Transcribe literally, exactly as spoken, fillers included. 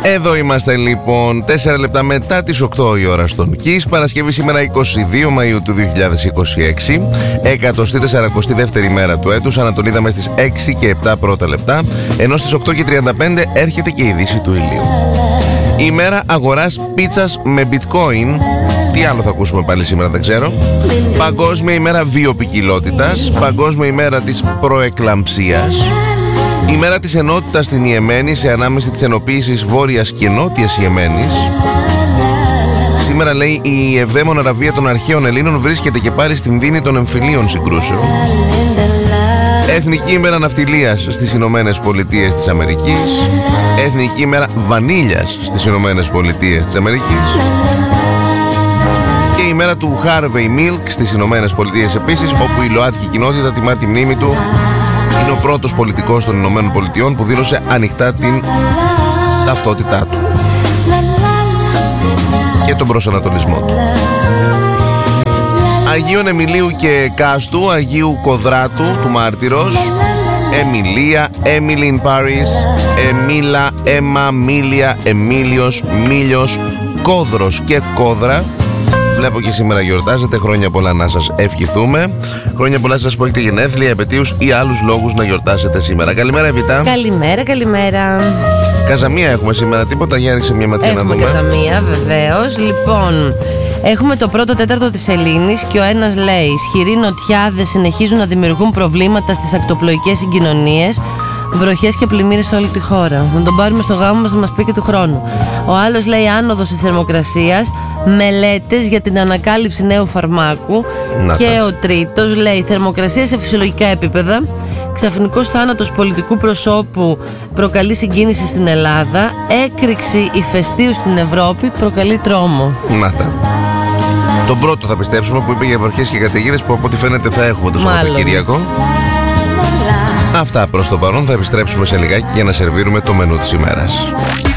Εδώ είμαστε λοιπόν, τέσσερα λεπτά μετά τις οκτώ η ώρα στον Kiss. Παρασκευή σήμερα είκοσι δύο Μαΐου του δύο χιλιάδες είκοσι έξι, εκατοστή τεσσαρακοστή δεύτερη μέρα του έτους. Ανατολίδα με στις έξι και επτά πρώτα λεπτά, ενώ στις οκτώ και τριάντα πέντε έρχεται και η δύση του ηλίου. Η ημέρα αγοράς πίτσας με bitcoin. Τι άλλο θα ακούσουμε πάλι σήμερα δεν ξέρω. Παγκόσμια ημέρα βιοποικιλότητας. Παγκόσμια ημέρα της προεκλαμψίας. Η μέρα της ενότητας στην Ιεμένη, σε ανάμεση της ενοποίησης Βόρειας και Νότιας Ιεμένης. Σήμερα λέει η ευδαίμονα ραβία των αρχαίων Ελλήνων βρίσκεται και πάλι στην δίνη των εμφυλίων συγκρούσεων. Εθνική ημέρα ναυτιλίας στις Ηνωμένες Πολιτείες της Αμερικής. Εθνική ημέρα βανίλιας στις Ηνωμένες Πολιτείες της Αμερικής. Και η μέρα του Harvey Milk στις Ηνωμένες Πολιτείες επίσης, όπου η ΛΟΑΤΚΙ κοινότητα τιμά τη μνήμη του. Είναι ο πρώτος πολιτικός των Ηνωμένων Πολιτειών που δήλωσε ανοιχτά την ταυτότητά του και τον προσανατολισμό του. Αγίων Εμιλίου και Κάστου, Αγίου Κοδράτου του Μάρτυρος, Εμιλία, Emily in Paris, Εμίλα, Έμα, Μίλια, Εμίλιος, Μίλιος, Κόδρος και Κόδρα. Βλέπω και σήμερα γιορτάζετε. Χρόνια πολλά να σας ευχηθούμε. Χρόνια πολλά σας που έχετε γενέθλια, επετείους ή άλλους λόγους να γιορτάσετε σήμερα. Καλημέρα, Εβιτά. Καλημέρα, καλημέρα. Καζαμία έχουμε σήμερα, τίποτα? Για ρίξε μια ματιά έχουμε να δούμε. Καζαμία, βεβαίως. Λοιπόν, έχουμε το πρώτο τέταρτο της Σελήνης και ο ένας λέει: ισχυροί νοτιάδες συνεχίζουν να δημιουργούν προβλήματα στις ακτοπλοϊκές συγκοινωνίες. Βροχές και πλημμύρες σε όλη τη χώρα. Να τον πάρουμε στο γάμο μας να μας πει και του χρόνου. Ο άλλος λέει: άνοδος της θερμοκρασίας. Μελέτες για την ανακάλυψη νέου φαρμάκου. Να και τα. Ο τρίτος λέει: θερμοκρασία σε φυσιολογικά επίπεδα. Ξαφνικός θάνατος πολιτικού προσώπου προκαλεί συγκίνηση στην Ελλάδα. Έκρηξη ηφαιστείου στην Ευρώπη προκαλεί τρόμο. Να τα. Τον πρώτο θα πιστέψουμε που είπε για βροχές και καταιγίδες, που από ό,τι φαίνεται θα έχουμε το Σαββατοκύριακο. Αυτά προς το παρόν. Θα επιστρέψουμε σε λιγάκι για να σερβίρουμε το μενού της ημέρας.